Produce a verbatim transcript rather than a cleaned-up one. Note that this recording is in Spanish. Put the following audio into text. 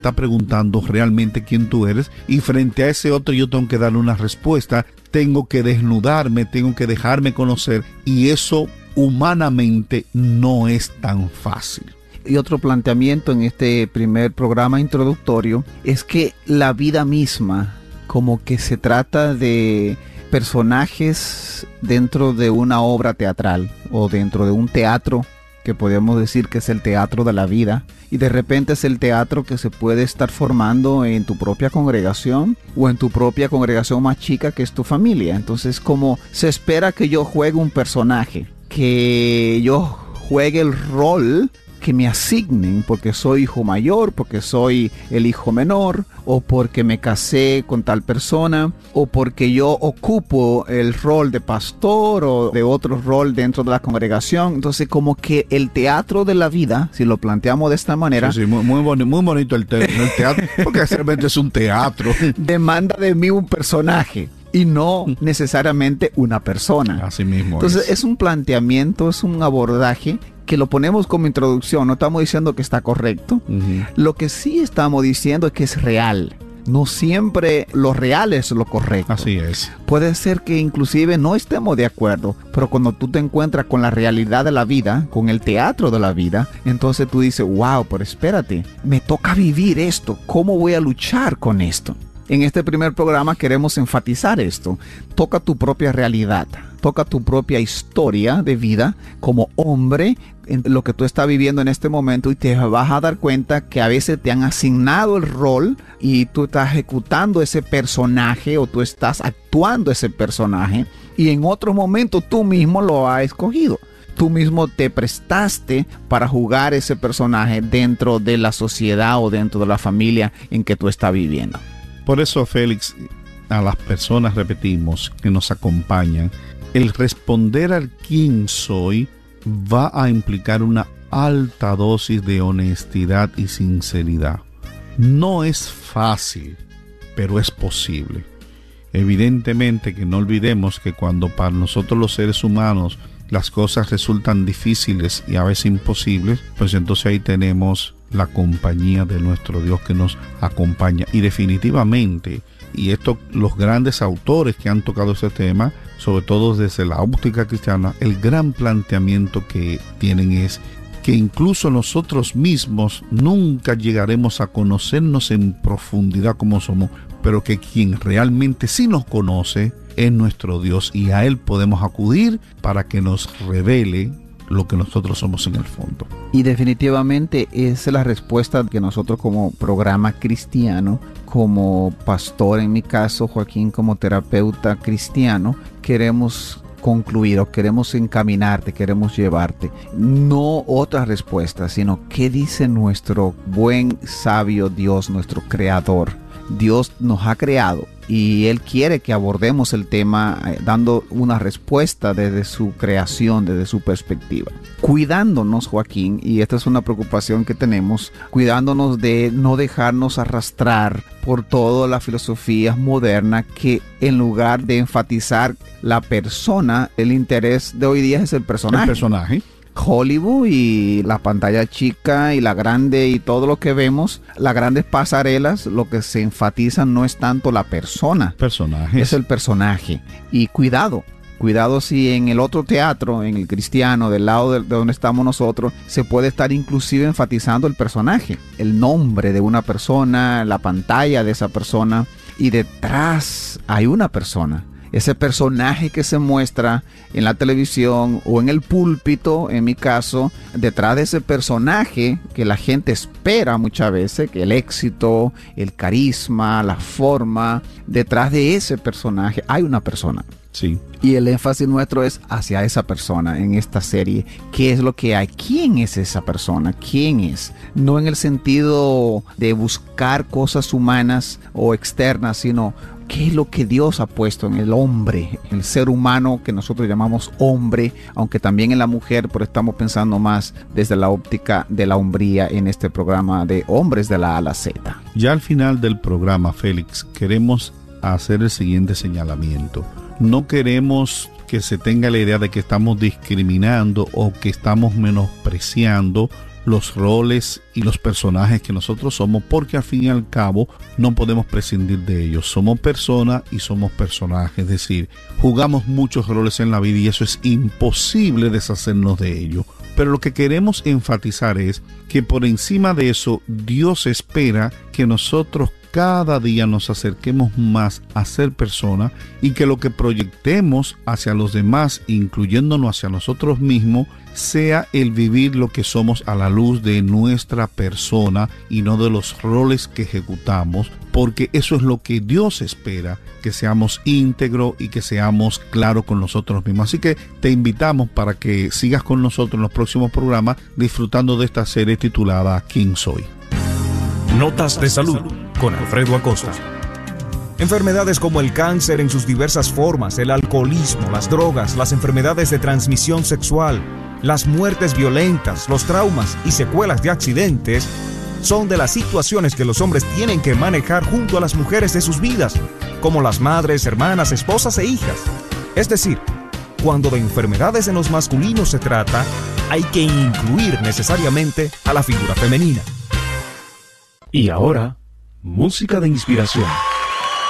está preguntando realmente quién tú eres, y frente a ese otro yo tengo que darle una respuesta, tengo que desnudarme, tengo que dejarme conocer, y eso humanamente no es tan fácil. Y otro planteamiento en este primer programa introductorio es que la vida misma como que se trata de personajes dentro de una obra teatral o dentro de un teatro que podemos decir que es el teatro de la vida, y de repente es el teatro que se puede estar formando en tu propia congregación o en tu propia congregación más chica que es tu familia. Entonces, como se espera que yo juegue un personaje, que yo juegue el rol que me asignen porque soy hijo mayor, porque soy el hijo menor, o porque me casé con tal persona, o porque yo ocupo el rol de pastor o de otro rol dentro de la congregación. Entonces, como que el teatro de la vida, si lo planteamos de esta manera, sí, sí, muy, muy, bonito, muy bonito el, te el teatro, porque realmente es un teatro, demanda de mí un personaje y no necesariamente una persona. Así mismo. Entonces, es. es un planteamiento, es un abordaje que lo ponemos como introducción. No estamos diciendo que está correcto. Uh-huh. Lo que sí estamos diciendo es que es real. No siempre lo real es lo correcto. Así es. Puede ser que inclusive no estemos de acuerdo, pero cuando tú te encuentras con la realidad de la vida, con el teatro de la vida, entonces tú dices, wow, pero espérate, me toca vivir esto. ¿Cómo voy a luchar con esto? En este primer programa queremos enfatizar esto. Toca tu propia realidad. Toca tu propia historia de vida como hombre, en lo que tú estás viviendo en este momento, y te vas a dar cuenta que a veces te han asignado el rol y tú estás ejecutando ese personaje o tú estás actuando ese personaje, y en otro momento tú mismo lo has escogido. Tú mismo te prestaste para jugar ese personaje dentro de la sociedad o dentro de la familia en que tú estás viviendo. Por eso, Félix, a las personas, repetimos, que nos acompañan, el responder al quién soy va a implicar una alta dosis de honestidad y sinceridad. No es fácil, pero es posible. Evidentemente que no olvidemos que cuando para nosotros los seres humanos las cosas resultan difíciles y a veces imposibles, pues entonces ahí tenemos la compañía de nuestro Dios que nos acompaña. Y definitivamente, y esto los grandes autores que han tocado este tema, sobre todo desde la óptica cristiana, el gran planteamiento que tienen es que incluso nosotros mismos nunca llegaremos a conocernos en profundidad como somos, pero que quien realmente sí nos conoce es nuestro Dios, y a Él podemos acudir para que nos revele lo que nosotros somos en el fondo. Y definitivamente esa es la respuesta que nosotros como programa cristiano, como pastor en mi caso, Joaquín como terapeuta cristiano, queremos concluir o queremos encaminarte, queremos llevarte. No otra respuesta, sino qué dice nuestro buen sabio Dios, nuestro creador. Dios nos ha creado y Él quiere que abordemos el tema eh, dando una respuesta desde su creación, desde su perspectiva. Cuidándonos, Joaquín, y esta es una preocupación que tenemos, cuidándonos de no dejarnos arrastrar por toda la filosofía moderna que en lugar de enfatizar la persona, el interés de hoy día es el personaje. El personaje. Hollywood y la pantalla chica y la grande y todo lo que vemos, las grandes pasarelas, lo que se enfatiza no es tanto la persona, personajes. Es el personaje. Y cuidado, cuidado si en el otro teatro, en el cristiano, del lado de, de donde estamos nosotros, se puede estar inclusive enfatizando el personaje, el nombre de una persona, la pantalla de esa persona, y detrás hay una persona. Ese personaje que se muestra en la televisión o en el púlpito, en mi caso, detrás de ese personaje que la gente espera muchas veces, que el éxito, el carisma, la forma, detrás de ese personaje hay una persona. Sí. Y el énfasis nuestro es hacia esa persona en esta serie. ¿Qué es lo que hay? ¿Quién es esa persona? ¿Quién es? No en el sentido de buscar cosas humanas o externas, sino ¿qué es lo que Dios ha puesto en el hombre, el ser humano que nosotros llamamos hombre, aunque también en la mujer, pero estamos pensando más desde la óptica de la hombría en este programa de Hombres de la A a la Z? Ya al final del programa, Félix, queremos hacer el siguiente señalamiento. No queremos que se tenga la idea de que estamos discriminando o que estamos menospreciando los roles y los personajes que nosotros somos, porque al fin y al cabo no podemos prescindir de ellos. Somos personas y somos personajes, es decir, jugamos muchos roles en la vida y eso es imposible deshacernos de ello. Pero lo que queremos enfatizar es que por encima de eso, Dios espera que nosotros cada día nos acerquemos más a ser persona y que lo que proyectemos hacia los demás, incluyéndonos hacia nosotros mismos, sea el vivir lo que somos a la luz de nuestra persona y no de los roles que ejecutamos, porque eso es lo que Dios espera, que seamos íntegros y que seamos claros con nosotros mismos. Así que te invitamos para que sigas con nosotros en los próximos programas disfrutando de esta serie titulada ¿Quién soy? Notas de salud con Alfredo Acosta. Enfermedades como el cáncer en sus diversas formas, el alcoholismo, las drogas, las enfermedades de transmisión sexual, las muertes violentas, los traumas y secuelas de accidentes son de las situaciones que los hombres tienen que manejar junto a las mujeres de sus vidas, como las madres, hermanas, esposas e hijas. Es decir, cuando de enfermedades en los masculinos se trata, hay que incluir necesariamente a la figura femenina. Y ahora, música de inspiración.